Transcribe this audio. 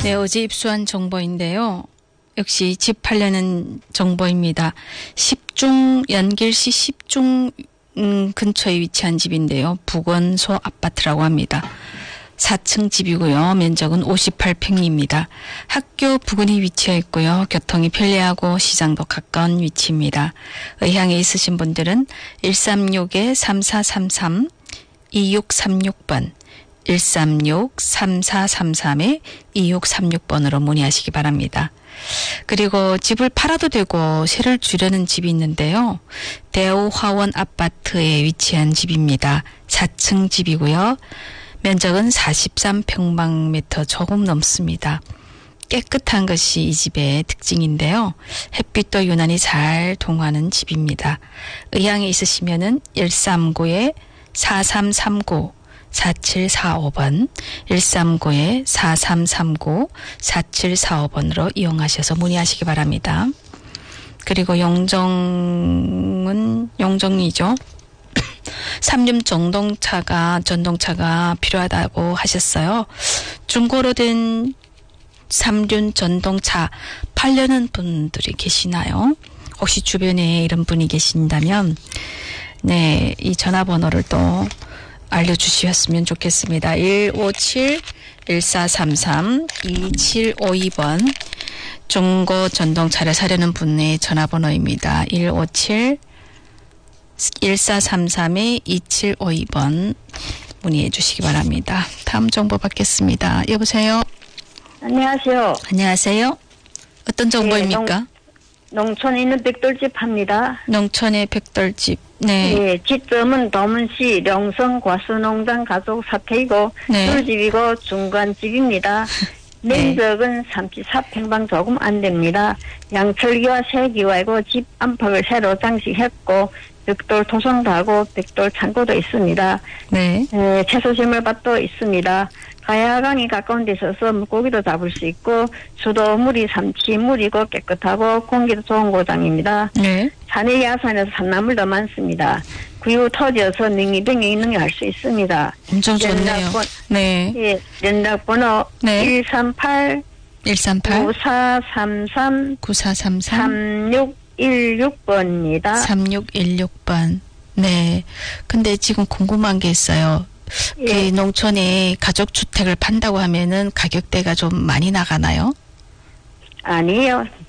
네, 어제 입수한 정보인데요. 역시 집 팔려는 정보입니다. 연길시 10중 근처에 위치한 집인데요. 북원소 아파트라고 합니다. 4층 집이고요. 면적은 58평입니다. 학교 부근에 위치해 있고요. 교통이 편리하고 시장도 가까운 위치입니다. 의향에 있으신 분들은 136-3433 2636번 136-3433-2636번으로 문의하시기 바랍니다. 그리고 집을 팔아도 되고 세를 주려는 집이 있는데요. 대우화원 아파트에 위치한 집입니다. 4층 집이고요. 면적은 43평방미터 조금 넘습니다. 깨끗한 것이 이 집의 특징인데요. 햇빛도 유난히 잘 통하는 집입니다. 의향에 있으시면은 139-4339 4745번 139-4339-4745번으로 이용하셔서 문의하시기 바랍니다. 그리고 용정이죠. 3륜 전동차가 필요하다고 하셨어요. 중고로 된 3륜 전동차 팔려는 분들이 계시나요? 혹시 주변에 이런 분이 계신다면 네, 이 전화번호를 또 알려주셨으면 좋겠습니다. 157-1433-2752번 중고 전동차를 사려는 분의 전화번호입니다. 157-1433-2752번 문의해 주시기 바랍니다. 다음 정보 받겠습니다. 여보세요? 안녕하세요. 안녕하세요. 어떤 정보입니까? 농촌에 있는 백돌집 합니다. 농촌의 백돌집. 네. 예, 지점은 도문시 령성 과수농장 가족 사태이고 네. 돌집이고 중간집입니다. 네. 면적은 34평방 조금 안 됩니다. 양철기와 세기와이고 집 안팎을 새로 장식했고 벽돌 토성도 하고 백돌 창고도 있습니다. 네. 채소식물밭도 있습니다. 가야강이 가까운 데 있어서 물고기도 잡을 수 있고 수도 물이 삼치물이고 깨끗하고 공기도 좋은 고장입니다. 네. 산의 야산에서 산나물도 많습니다. 구유 터져서 능이병이 있는 게 알 수 있습니다. 엄청 좋네요. 네. 예, 연락번호 네. 138 9433 3616번입니다. 3616번. 네. 근데 지금 궁금한 게 있어요. 예. 그 농촌에 가족주택을 판다고 하면은 가격대가 좀 많이 나가나요? 아니에요.